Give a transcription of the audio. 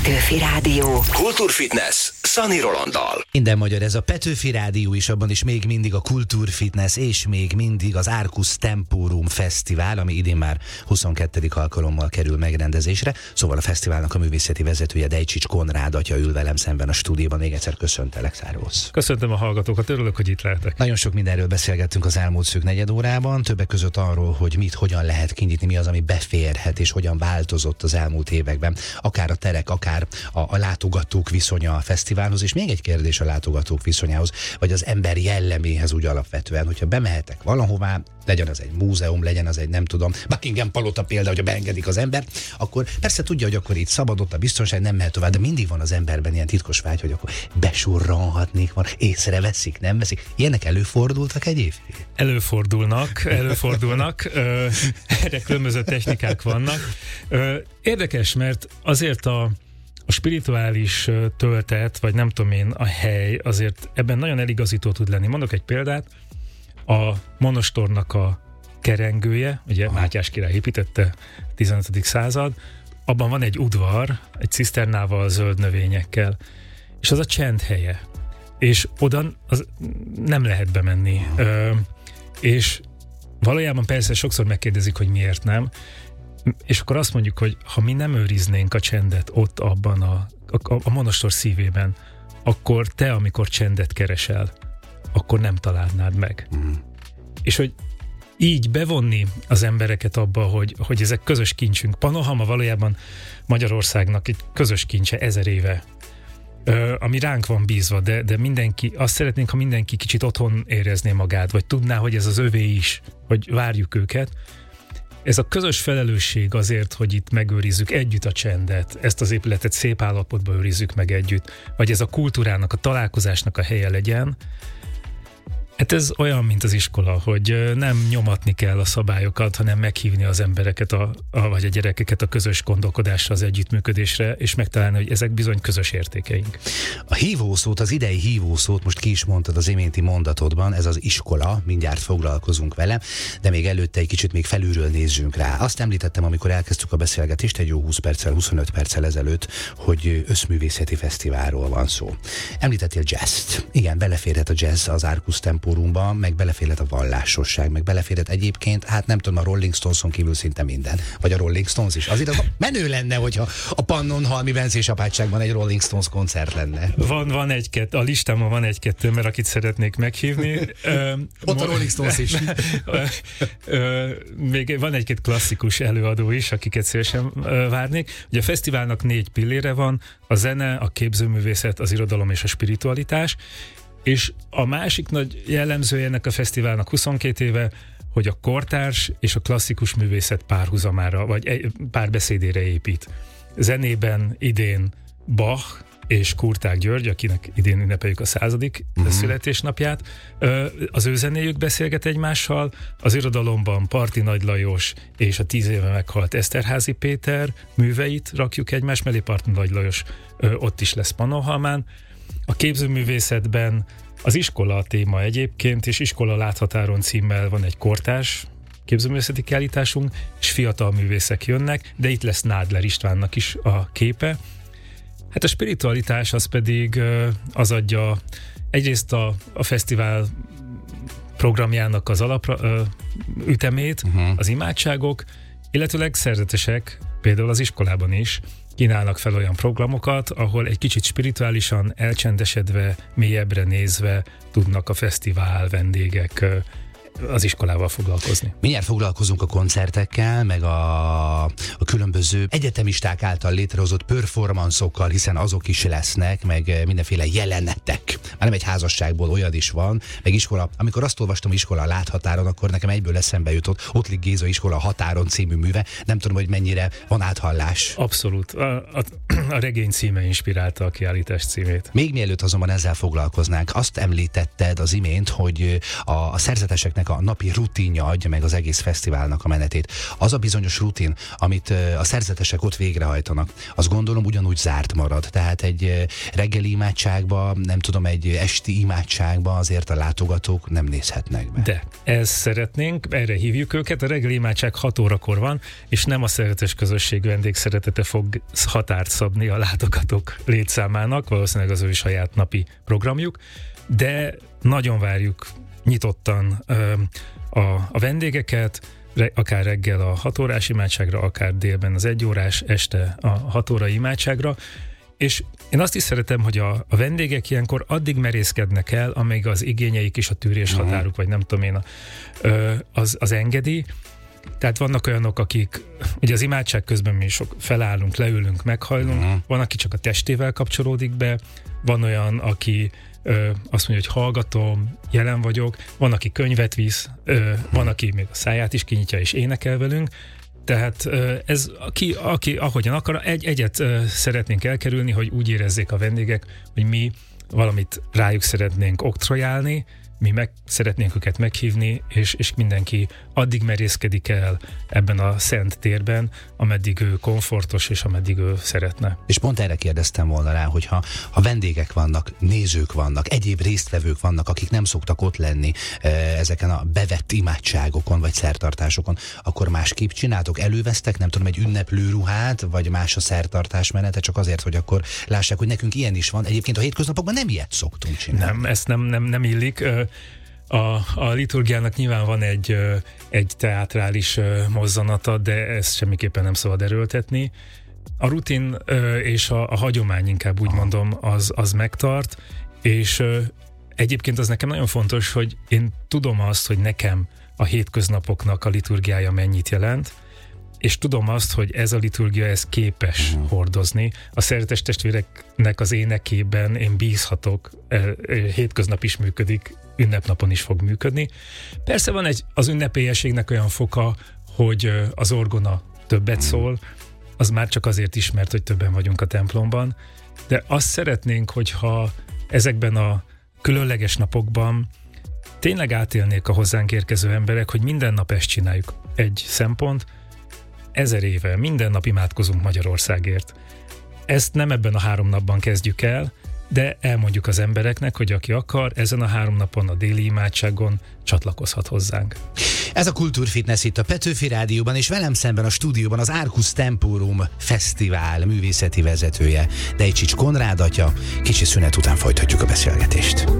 Petőfi Rádió. Kultúrfitness Szani Rolanddal. Minden magyar, ez a Petőfi Rádió is, abban is még mindig a Kultúrfitness, és még mindig az Arcus Temporum Fesztivál, ami idén már 22. alkalommal kerül megrendezésre. Szóval a fesztiválnak a művészeti vezetője, Dejcsics Konrád atya ül velem szemben a stúdióban. Még egyszer köszöntelek, Szárósz. Köszöntöm a hallgatókat, örülök, hogy itt lehetek. Nagyon sok mindenről beszélgettünk az elmúlt szűk negyed órában, többek között arról, hogy mit, hogyan lehet kinyitni, mi az, ami beférhet, és hogyan változott az elmúlt években, akár a terek, akár a látogatók viszonya a fesztiválhoz, és még egy kérdés a látogatók viszonyához, vagy az ember jelleméhez úgy alapvetően, hogyha bemehetek valahová, legyen az egy múzeum, legyen az egy, nem tudom, Buckingham palota például, hogyha beengedik az ember, akkor persze tudja, hogy akkor itt szabad, ott a biztonság, nem mehet tovább, de mindig van az emberben ilyen titkos vágy, hogy akkor besurranhatnék, van, észreveszik, nem veszik. Ilyenek előfordultak egyébként? Előfordulnak. Erre különböző technikák vannak. Érdekes, mert azért a spirituális töltet, vagy nem tudom én, a hely, azért ebben nagyon eligazító tud lenni. Mondok egy példát, a monostornak a kerengője, ugye Mátyás király építette, 15. század, abban van egy udvar, egy ciszternával, zöld növényekkel, és az a csend helye. És oda nem lehet bemenni. És valójában persze sokszor megkérdezik, hogy miért nem, és akkor azt mondjuk, hogy ha mi nem őriznénk a csendet ott abban a monostor szívében, akkor te, amikor csendet keresel, akkor nem találnád meg. És hogy így bevonni az embereket abba, hogy ezek közös kincsünk. Panohama valójában Magyarországnak egy közös kincse 1000 éve, ami ránk van bízva, de mindenki, azt szeretnénk, ha mindenki kicsit otthon érezné magát, vagy tudná, hogy ez az övé is, hogy várjuk őket. Ez a közös felelősség azért, hogy itt megőrizzük együtt a csendet, ezt az épületet szép állapotban őrizzük meg együtt, vagy ez a kultúrának, a találkozásnak a helye legyen. Hát ez olyan, mint az iskola, hogy nem nyomatni kell a szabályokat, hanem meghívni az embereket, vagy a gyerekeket a közös gondolkodásra, az együttműködésre, és megtalálni, hogy ezek bizony közös értékeink. A hívószót, az idei hívószót most ki is mondtad az iménti mondatodban, ez az iskola, mindjárt foglalkozunk vele, de még előtte egy kicsit még felülről nézzünk rá. Azt említettem, amikor elkezdtük a beszélgetést egy jó 20 perccel, 25 perccel ezelőtt, hogy összművészeti fesztiválról van szó. Említettél jazzt. Igen, beleférhet a jazz az Arcus Temporumban, meg beleférhet a vallásosság, meg beleférhet egyébként, hát nem tudom, a Rolling Stoneson kívül szinte minden. Vagy a Rolling Stones is. Azért menő lenne, hogyha a Pannonhalmi Bencés apátságban egy Rolling Stones koncert lenne. Van egy-kettő, a listámon van egy-kettő, mert akit szeretnék meghívni. Ott a Rolling Stones is. Még van egy-két klasszikus előadó is, akiket szívesen várnék. Ugye a fesztiválnak 4 pillére van, a zene, a képzőművészet, az irodalom és a spiritualitás. És a másik nagy jellemzője ennek a fesztiválnak 22 éve, hogy a kortárs és a klasszikus művészet párhuzamára, vagy párbeszédére épít. Zenében idén Bach és Kurták György, akinek idén ünnepeljük a 100. születésnapját, az ő zenéjük beszélget egymással, az irodalomban Parti Nagy Lajos és a 10 éve meghalt Eszterházy Péter műveit rakjuk egymás mellé, Parti Nagy Lajos ott is lesz Pannonhalmán. A képzőművészetben az iskola a téma egyébként, és Iskola láthatáron címmel van egy kortárs képzőművészeti kiállításunk, és fiatal művészek jönnek, de itt lesz Nádler Istvánnak is a képe. Hát a spiritualitás az pedig az adja egyrészt a fesztivál programjának az ütemét, az imádságok, illetőleg szerzetesek, például az iskolában is kínálnak fel olyan programokat, ahol egy kicsit spirituálisan, elcsendesedve, mélyebbre nézve tudnak a fesztivál vendégek az iskolával foglalkozni. Mindjárt foglalkozunk a koncertekkel, meg a különböző egyetemisták által létrehozott performanszokkal, hiszen azok is lesznek, meg mindenféle jelenetek. Már nem egy házasságból olyan is van, meg iskola. Amikor azt olvastam, Iskola a láthatáron, akkor nekem egyből eszembe jutott Ottlik Géza Iskola a határon című műve. Nem tudom, hogy mennyire van áthallás. Abszolút. A regény címe inspirálta a kiállítás címét. Még mielőtt azonban ezzel foglalkoznánk, azt említetted az imént, hogy a szerzeteseknek vendégeknek a napi rutinja adja meg az egész fesztiválnak a menetét. Az a bizonyos rutin, amit a szerzetesek ott végrehajtanak, azt gondolom ugyanúgy zárt marad. Tehát egy reggeli imádságba, nem tudom, egy esti imádságba azért a látogatók nem nézhetnek be. De ezt szeretnénk, erre hívjuk őket, a reggeli imádság 6 órakor van, és nem a szeretes közösség vendégszeretete fog határt szabni a látogatók létszámának, valószínűleg az ő saját napi programjuk, de nagyon várjuk nyitottan a vendégeket, akár reggel a 6 órás imádságra, akár délben az 1 órás, este a 6 órai imádságra, és én azt is szeretem, hogy a vendégek ilyenkor addig merészkednek el, amíg az igényeik és a tűrés határuk, vagy nem tudom én, az engedi. Tehát vannak olyanok, akik ugye az imádság közben mi sok felállunk, leülünk, meghajlunk, van, aki csak a testével kapcsolódik be, van olyan, aki azt mondja, hogy hallgatom, jelen vagyok, van, aki könyvet visz, van, aki még a száját is kinyitja és énekel velünk. Tehát ez aki ahogyan akar, egyet szeretnénk elkerülni, hogy úgy érezzék a vendégek, hogy mi valamit rájuk szeretnénk oktrojálni, mi szeretnénk őket meghívni, és mindenki addig merészkedik el ebben a szent térben, ameddig ő komfortos, és ameddig ő szeretne. És pont erre kérdeztem volna rá, hogy ha vendégek vannak, nézők vannak, egyéb résztvevők vannak, akik nem szoktak ott lenni ezeken a bevett imádságokon, vagy szertartásokon, akkor másképp csináltok? Elővesztek, nem tudom, egy ünneplő ruhát, vagy más a szertartás menete, csak azért, hogy akkor lássák, hogy nekünk ilyen is van. Egyébként a hétköznapokban nem ilyet szoktunk csinálni. Nem, ezt nem illik. A liturgiának nyilván van egy teátrális mozzanata, de ezt semmiképpen nem szabad erőltetni. A rutin és a hagyomány, inkább úgy mondom, az megtart, és egyébként az nekem nagyon fontos, hogy én tudom azt, hogy nekem a hétköznapoknak a liturgiája mennyit jelent, és tudom azt, hogy ez a liturgia, ez képes hordozni. A szeretes testvéreknek az énekében én bízhatok, hétköznap is működik, ünnepnapon is fog működni. Persze van az ünnepélyességnek olyan foka, hogy az orgona többet szól, az már csak azért ismert, hogy többen vagyunk a templomban, de azt szeretnénk, hogyha ezekben a különleges napokban tényleg átélnék a hozzánk érkező emberek, hogy minden nap ezt csináljuk. Egy szempont, 1000 éve minden nap imádkozunk Magyarországért. Ezt nem ebben a 3 napban kezdjük el, de elmondjuk az embereknek, hogy aki akar, ezen a 3 napon a déli imádságon csatlakozhat hozzánk. Ez a Kultúrfitness itt a Petőfi Rádióban, és velem szemben a stúdióban az Arcus Temporum Fesztivál művészeti vezetője, Dejcsics Konrád atya. Kicsi szünet után folytatjuk a beszélgetést.